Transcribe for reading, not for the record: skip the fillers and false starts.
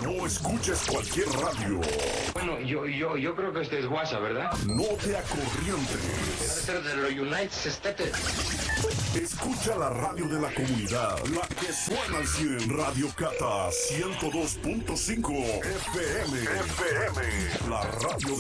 No escuches cualquier radio. Bueno, yo creo que este es WhatsApp, ¿verdad? No te Debe acorrientes. ser de los United States. Escucha la radio de la comunidad, la que suena al 100. Radio Cata 102.5 FM. La radio